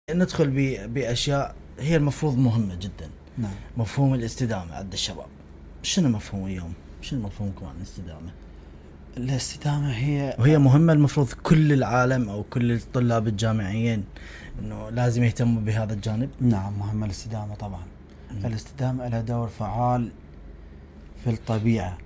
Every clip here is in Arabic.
ندخل بأشياء هي المفروض مهمة جدا. نعم. مفهوم الاستدامة عند الشباب، شنو مفهوم اليوم؟ شنو مفهومكم عن الاستدامة؟ الاستدامة وهي مهمة، المفروض كل العالم أو كل الطلاب الجامعيين إنه لازم يهتموا بهذا الجانب. نعم، مهمة الاستدامة طبعا. الاستدامة لها دور فعال في الطبيعة.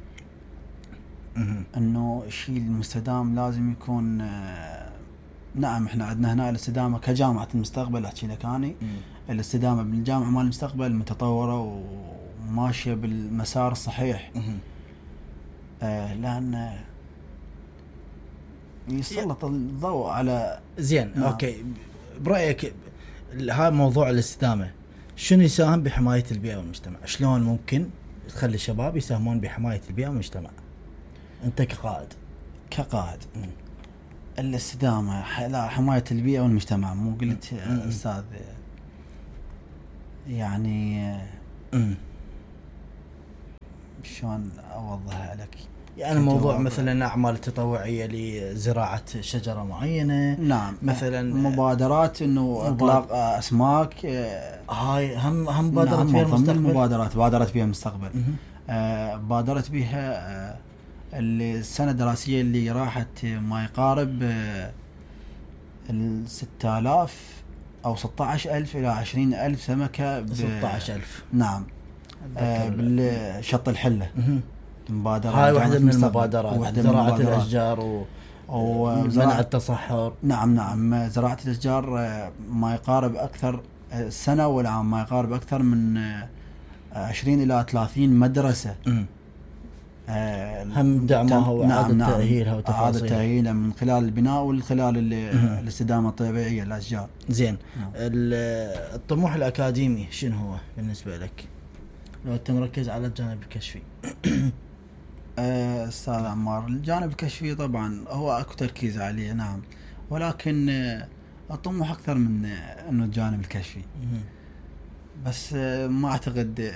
إنه الشيء المستدام لازم يكون. نعم، إحنا عندنا هنا الاستدامة كجامعة المستقبل. أحكي لك أنا الاستدامة بالجامعة مال المستقبل متطورة وماشية بالمسار الصحيح. لأن يسلط الضوء على زين. نعم. أوكي، برأيك هذا موضوع الاستدامة شنو يساهم بحماية البيئة والمجتمع؟ شلون ممكن تخلي الشباب يساهمون بحماية البيئة والمجتمع؟ أنت كقائد. الاستدامة حماية البيئة والمجتمع، مو قلت أستاذ يعني شلون أوضحها لك؟ يعني موضوع مثلا أعمال تطوعية لزراعة شجرة معينة. نعم، مثلا مبادرات إنه إطلاق أسماك. هاي هم بادرت نعم، فيها المستقبل. بادرت فيها المستقبل. بادرت بها السنة الدراسية اللي راحت ما يقارب 6000 أو 16,000 إلى 20,000 سمكة. 16,000. نعم. بالشط الحلة. مبادرة هاي واحدة من المبادرات، زراعة الأشجار ومنع التصحر. نعم، زراعة الأشجار ما يقارب أكثر السنة والعام ما يقارب أكثر من 20 إلى 30 مدرسة. هم دعمها وإعادة تأهيلها وتفاصيلها. إعادة تأهيلها من خلال البناء والخلال الاستدامة الطبيعية للأشجار. زين. الطموح الأكاديمي شنو هو بالنسبة لك؟ لو أنت مركز على الجانب الكشفي. أستاذ عمار، الجانب الكشفي طبعا هو أكو تركيز عليه. نعم، ولكن الطموح أكثر من إنه الجانب الكشفي. بس ما أعتقد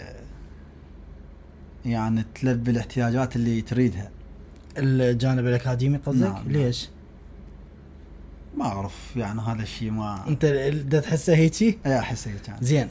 يعني تلبي الاحتياجات اللي تريدها. الجانب الأكاديمي قصدك؟ نعم. ليش؟ ما أعرف، يعني هذا الشيء ما أنت دا تحسه هيك؟ أحس هيك يعني. زين.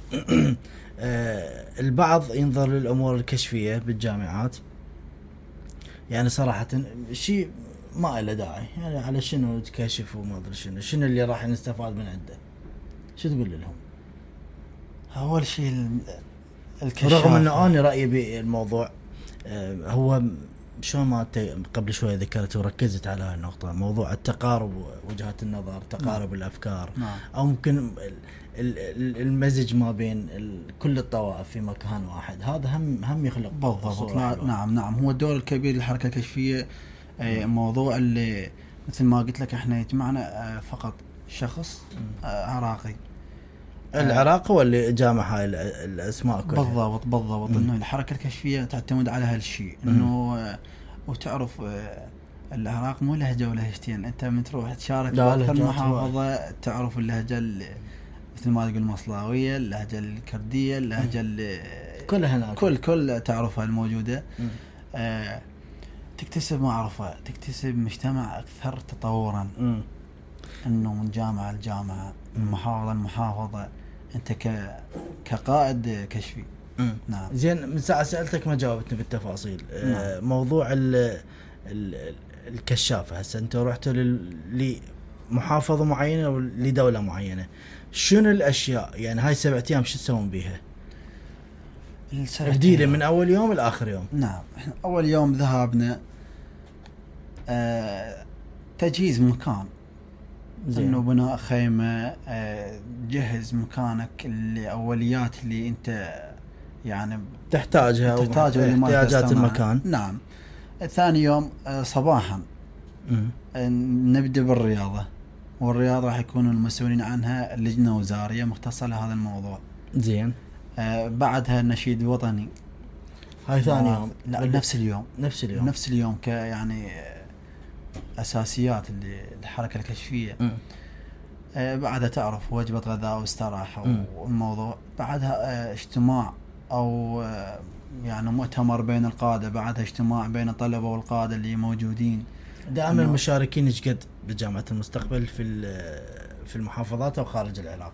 البعض ينظر للأمور الكشفية بالجامعات يعني صراحة شيء ما له داعي، يعني على شنو تكشف وما أدري شنو اللي راح نستفاد من عنده. شو تقول لهم؟ أول شيء الكشف، رغم أنه أنا رأيي بالموضوع هو شو ما قبل شوي ذكرت وركزت على هالنقطة، موضوع التقارب وجهات النظر، تقارب الأفكار. أو ممكن المزج ما بين كل الطوائف في مكان واحد. هذا هم يخلق بالضبط. نعم، هو الدور الكبير للحركة الكشفية. موضوع اللي مثل ما قلت لك احنا يجمعنا فقط شخص عراقي. العراق هو اللي جامع هاي الأسماء كلها. بالضبط. إنه الحركة الكشفية تعتمد على هالشيء. إنه وتعرف العراق مو لهجة ولهجتين. أنت من تروح تشارك بأكثر محافظة تعرف اللهجة مثل ما تقول المصلاوية، اللهجة الكردية، اللهجة كلها هناك. كل تعرفها الموجودة. تكتسب معرفة، تكتسب مجتمع أكثر تطورا. إنه من جامعة لجامعة، من محافظة لمحافظة، أنت كقائد كشفي. نعم. زين، من ساعة سألتك ما جاوبتني بالتفاصيل. نعم. موضوع الكشافة، هسه أنت رحت لمحافظة معينة أو لدولة معينة، شنو الأشياء يعني هاي 7 أيام شو تسوون بيها؟ بديلة من أول يوم لآخر يوم. نعم، إحنا أول يوم ذهابنا تجهيز مكان. إنه بناء خيمة، جهز مكانك، الأوليات اللي أنت يعني تحتاجها احتياجات المكان. نعم. ثاني يوم صباحا نبدأ بالرياضة، والرياضة راح يكونوا المسؤولين عنها لجنة وزارية مختصة لهذا الموضوع. زين. بعدها النشيد الوطني. هاي ثاني يوم؟ لا، نفس اليوم يعني أساسيات الحركة الكشفية. بعدها تعرف وجبة غذاء واستراحة والموضوع. بعدها اجتماع أو يعني مؤتمر بين القادة. بعدها اجتماع بين الطلبة والقادة اللي موجودين. دائما المشاركين ايش قد بجامعة المستقبل في المحافظات أو خارج العراق؟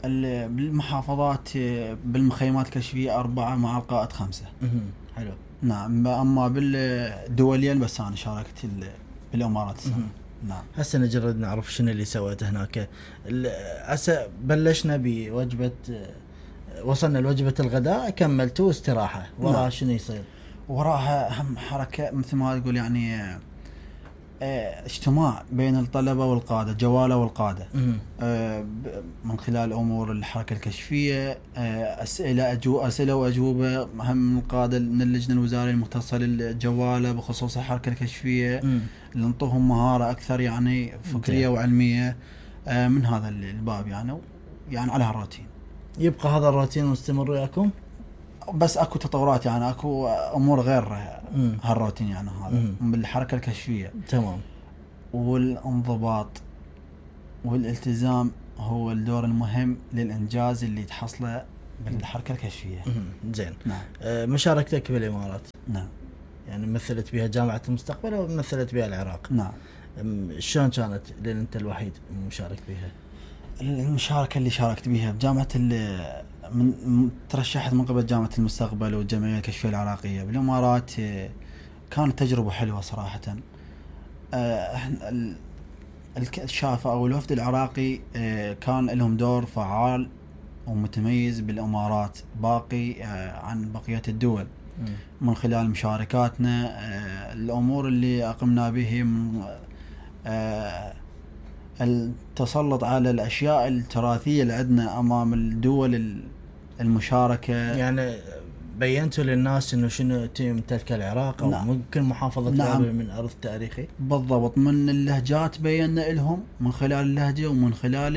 بالمحافظات بالمخيمات الكشفية 4 مع القائد 5. حلو. نعم. أما بالدوليا بس أنا شاركت بالإمارات السابقة. نعم. هسه نجرد نعرف شنو اللي سويته هناك. هسه بلشنا بوجبة، وصلنا لوجبة الغداء، كملتوا استراحة، وراها نعم. شنو يصير؟ وراها أهم حركة مثل ما تقول يعني اجتماع بين الطلبة والقادة، جوالة والقادة، من خلال أمور الحركة الكشفية، أسئلة وأجوبة هم من القادة من اللجنة الوزارية المختصة للجوالة بخصوص الحركة الكشفية، اللي نعطوهم مهارة أكثر يعني فكرية وعلمية من هذا الباب يعني على هالروتين. يبقى هذا الروتين مستمر وياكم؟ بس اكو تطورات يعني، اكو امور غير هالروتين يعني هذا بالحركه الكشفيه. تمام. والانضباط والالتزام هو الدور المهم للانجاز اللي تحصله بالحركه الكشفيه. زين. نعم. مشاركتك بالامارات. نعم. يعني مثلت بها جامعه المستقبل او مثلت بها العراق؟ نعم. شلون كانت لان انت الوحيد مشارك بها؟ المشاركه اللي شاركت بها بجامعه من ترشحت من قبل جامعة المستقبل والجمعية الكشفية العراقية بالإمارات. كانت تجربة حلوة صراحة. احنا الشافة أو الوفد العراقي كان لهم دور فعال ومتميز بالإمارات باقي عن بقية الدول، من خلال مشاركاتنا، الأمور اللي أقمنا به، التسلط على الأشياء التراثية اللي عندنا أمام الدول المشاركة. يعني بينتوا للناس إنه شنو تمتلك العراق أو نعم. ممكن محافظة نعم. من أرض تاريخي. بالضبط. من اللهجات بينا لهم من خلال اللهجة ومن خلال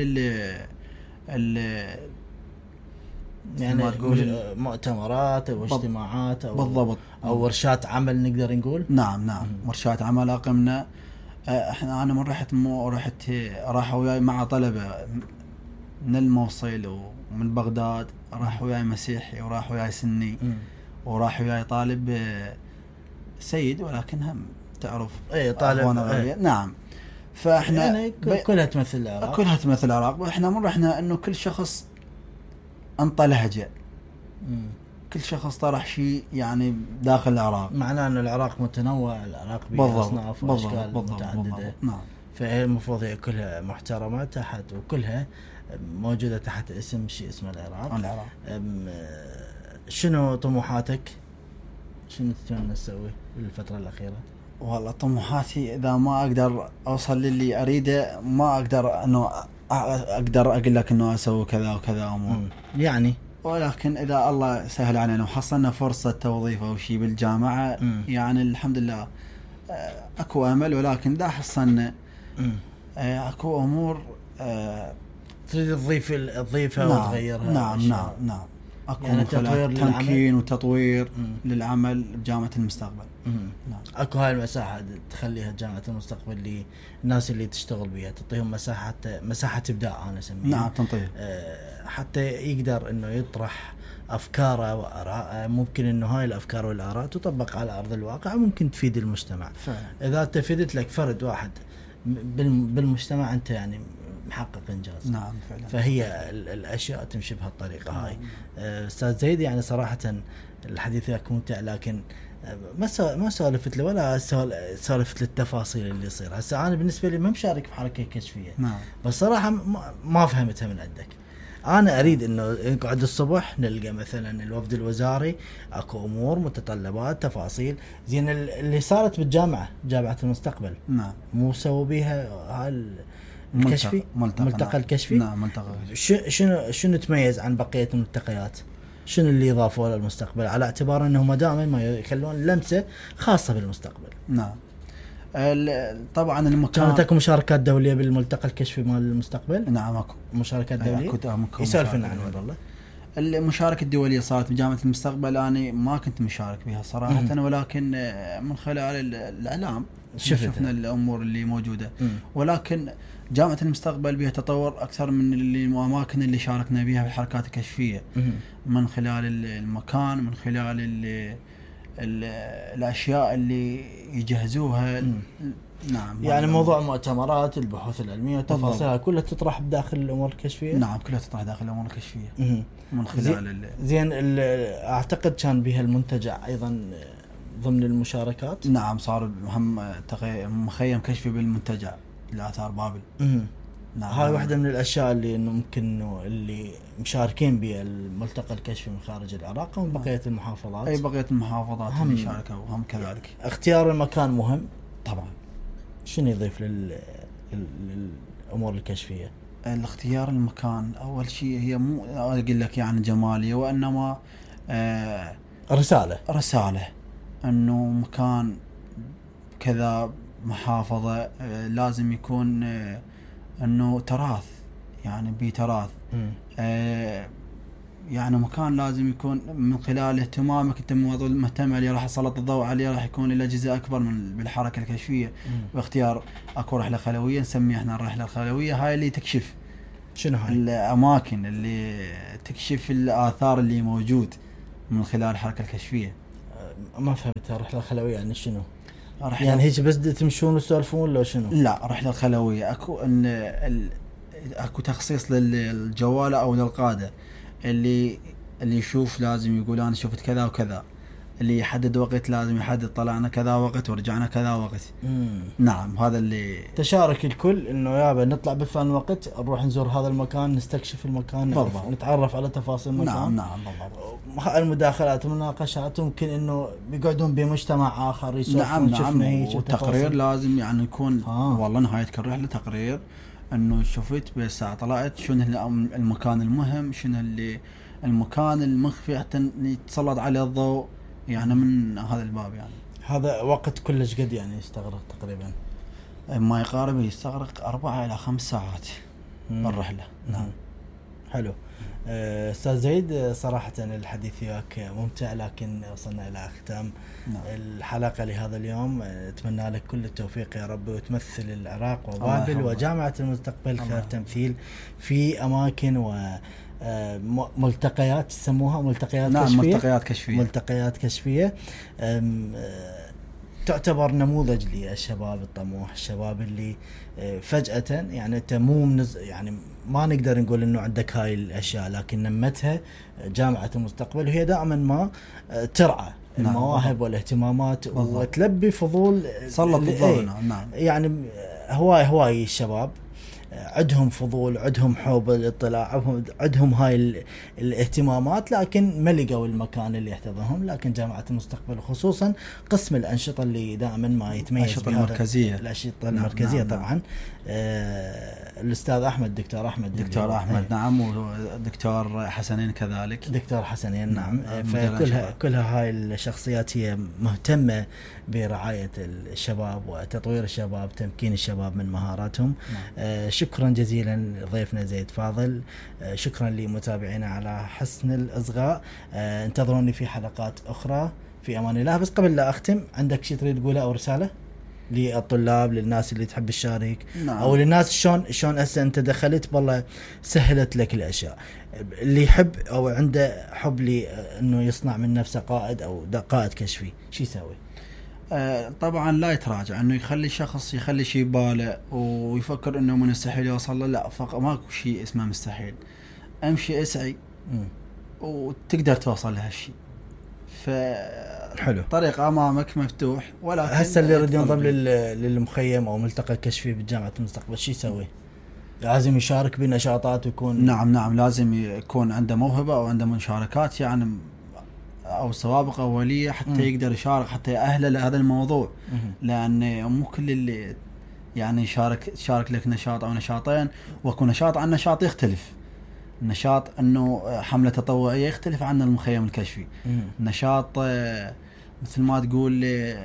يعني مؤتمرات أو اجتماعات أو بالضبط أو ورشات عمل نقدر نقول. نعم. ورشات عمل أقمنا. أنا من راح وياي مع طلبة من الموصل ومن بغداد، راح وياي مسيحي وراح وياي سني وراح وياي طالب سيد ولكن هم تعرف طالب نعم. فاحنا يعني كلها تمثل العراق، كلها تمثل العراق. احنا من رحنا انه كل شخص انطى لهجة، كل شخص طرح شيء يعني داخل العراق. معناه أن العراق متنوع، العراق بأصناف وأشكال متعددة. نعم. فهي المفروض هي كلها محترمة تحت، وكلها موجودة تحت شيء اسمه العراق. شنو طموحاتك؟ شنو تتمنى تسوي بالفترة الأخيرة؟ والله طموحاتي إذا ما أقدر أوصل للي أريده ما أقدر أنه أقدر أقول لك أنه أسوي كذا وكذا أمور يعني. ولكن إذا الله سهل علينا وحصلنا فرصة توظيف أو شيء بالجامعة يعني الحمد لله أكو أمل. ولكن إذا حصلنا أكو أمور تريد تضيفها وتغيرها. نعم. أكو يعني تمكين وتطوير للعمل بجامعة المستقبل. نعم. أكو هاي المساحة تخليها جامعة المستقبل للناس اللي تشتغل بها، تعطيهم مساحة إبداع أنا أسميها. نعم تنطيه. حتى يقدر إنه يطرح أفكاره وآراء، ممكن إنه هاي الأفكار والآراء تطبق على أرض الواقع، ممكن تفيد المجتمع فعلا. إذا تفيدت لك فرد واحد بالمجتمع أنت يعني محقق إنجاز. نعم فعلا. فهي الأشياء تمشي بهالطريقة هاي. أستاذ زيد يعني صراحة الحديث لك ممتع، لكن ما سولفت له ولا سولفت للتفاصيل اللي يصير. هسه أنا بالنسبة لي ما مشارك في حركة كشفية. نعم. بس صراحة ما فهمتها من عندك. أنا أريد إنه نقعد الصبح نلقى مثلا الوفد الوزاري أكو أمور متطلبات تفاصيل زين اللي صارت بالجامعة، جامعة المستقبل. نعم. مو سووا بيها الكشفي ملتقى الكشفي. نعم ملتقى. شنو تميز عن بقية الملتقيات؟ شنو اللي اضافوه للمستقبل على اعتبار انهم دائما ما يخلون لمسة خاصة بالمستقبل؟ نعم. طبعا المكان كانت اكو مشاركات دولية بالملتقى الكشفي مال المستقبل. نعم اكو مشاركات دولية. يسولفنا عنها والله. المشاركة الدولية صارت بجامعة المستقبل. أنا ما كنت مشارك بها صراحة ولكن من خلال الإعلام شفنا الأمور اللي موجودة. ولكن جامعة المستقبل بها تطور أكثر من الأماكن اللي شاركنا بها في الحركات الكشفية، من خلال المكان، من خلال الأشياء اللي يجهزوها نعم. يعني موضوع المؤتمرات، البحوث العلمية وتفاصيلها كلها تطرح بداخل الأمور الكشفية. نعم كلها تطرح داخل الأمور الكشفية من خلال زين أعتقد كان بها المنتجع أيضا ضمن المشاركات. نعم صار هم مخيم كشفي بالمنتجع لآثار بابل. نعم. هاي واحدة من الأشياء اللي إنه ممكن إنه اللي مشاركين بالملتقى الكشفي من خارج العراق ومن بقية المحافظات. أي بقية المحافظات اللي شاركوا هم كذلك. اختيار المكان مهم طبعا. شنو يضيف للأمور الكشفية؟ الاختيار المكان أول شيء هي مو أقول لك يعني جمالية، وإنما رسالة إنه مكان كذا محافظة لازم يكون انه تراث، يعني بتراث يعني مكان لازم يكون من خلال اهتمامك انت مهتم عليه راح اسلط الضوء عليه، راح يكون له جزء اكبر من بالحركه الكشفيه. واختيار اكو رحله خلويه نسميها احنا الرحله الخلويه، هاي اللي تكشف شنو هاي الاماكن اللي تكشف الاثار اللي موجود من خلال الحركه الكشفيه. ما فهمت الرحله الخلويه يعني شنو؟ يعني هيك بس تمشون وتسولفون لو شنو؟ لا رحله الخلويه اكو اكو تخصيص للجواله او للقاده اللي يشوف لازم يقول انا شفت كذا وكذا، اللي يحدد وقت لازم يحدد طلعنا كذا وقت ورجعنا كذا وقت. نعم هذا اللي تشارك الكل انه يابا نطلع بفلان وقت نروح نزور هذا المكان نستكشف المكان نتعرف على تفاصيل المكان. نعم بالضبط. المداخلات والمناقشات ممكن انه بيقعدون بمجتمع اخر يسولفون. نعم والتقرير لازم يعني يكون والله نهاية كل رحلة تقرير انه شفت بالساعة طلعت شنو المكان المهم، شنو اللي المكان المخفي حتى يتسلط عليه الضوء يعني من هذا الباب. يعني هذا وقت كلش قد يعني يستغرق تقريبا ما يقارب يستغرق 4 إلى 5 ساعات الرحلة. نعم حلو. أستاذ زيد صراحة الحديث وياك ممتع، لكن وصلنا إلى ختام الحلقة لهذا اليوم. أتمنى لك كل التوفيق يا رب، وتمثل العراق وبابل وجامعة المستقبل خير تمثيل في أماكن وملتقيات تسموها ملتقيات كشفية. ملتقيات كشفية تعتبر نموذج للشباب الطموح، الشباب اللي فجأة يعني انت مو يعني ما نقدر نقول انه عندك هاي الاشياء، لكن نمتها جامعة المستقبل، وهي دائما ما ترعى المواهب والاهتمامات وتلبي فضول سلط الضوء. نعم يعني هواي الشباب عندهم فضول، عندهم حب الاطلاع، عندهم هاي الاهتمامات، لكن ما لقوا المكان اللي يحتضنهم. لكن جامعة المستقبل خصوصا قسم الأنشطة اللي دائما ما يتميز الأنشطة المركزية. الأنشطة المركزية طبعا. الأستاذ أحمد دكتور أحمد نعم، ودكتور حسنين كذلك. دكتور حسنين نعم. فكلها هاي الشخصيات هي مهتمة برعاية الشباب وتطوير الشباب، تمكين الشباب من مهاراتهم. شكرا جزيلا ضيفنا زيد فاضل، شكرا لمتابعينا على حسن الإصغاء. انتظروني في حلقات أخرى، في أمان الله. بس قبل لا أختم، عندك شيء تريد تقوله أو رسالة للطلاب، للناس اللي تحب الشارك؟ أو للناس شلون هسه أنت دخلت بالله سهلت لك الأشياء، اللي يحب أو عنده حب لي أنه يصنع من نفسه قائد أو قائد كشفي، شو يسوي؟ طبعا لا يتراجع، انه يخلي شخص يخلي شيء باله ويفكر انه من مستحيل يوصل له. لا، ماكو شيء اسمه مستحيل. امشي اسعي وتقدر توصل لهالشيء. حلو، طريق امامك مفتوح. ولكن هسه اللي يريد ينضم للمخيم او ملتقى كشفي بجامعة المستقبل شو يسوي؟ لازم يشارك بنشاطات ويكون نعم لازم يكون عنده موهبة او عنده مشاركات يعني او سوابق اوليه حتى يقدر يشارك، حتى يأهله لهذا الموضوع. لان مو كل اللي يعني شارك لك نشاط او نشاطين، وكو نشاط عن نشاط يختلف. نشاط انه حمله تطوعيه يختلف عن المخيم الكشفي. نشاط مثل ما تقول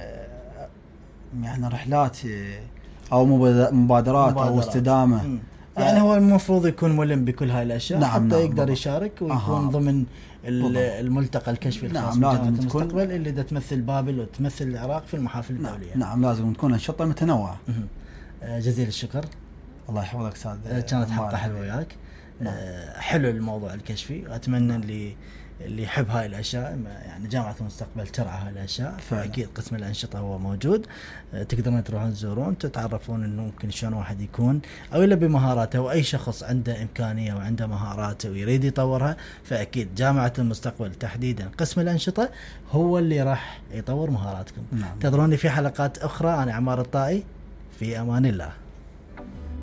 يعني رحلات او مبادرات او استدامه. يعني هو المفروض يكون ملم بكل هاي الاشياء حتى يقدر يشارك ويكون ضمن الملتقى الكشفي الخاص بجامعة المستقبل اللي دا تمثل بابل وتمثل العراق في المحافل الدولية. نعم لازم تكون أنشطة متنوعة. جزيل الشكر، الله يحفظك أستاذ. كانت حلقة حلوة وياك. حلو الموضوع الكشفي، أتمنى اللي اللي يحب هاي الأشياء يعني جامعة المستقبل ترعى هاي الأشياء. فأكيد قسم الأنشطة هو موجود، تقدرون تروحون تزورون تتعرفون إنه ممكن شلون واحد يكون أو يلبي مهاراته، وأي شخص عنده إمكانية وعنده مهاراته ويريد يطورها فأكيد جامعة المستقبل تحديدا قسم الأنشطة هو اللي راح يطور مهاراتكم. تدروني في حلقات أخرى. أنا عمار الطائي، في أمان الله.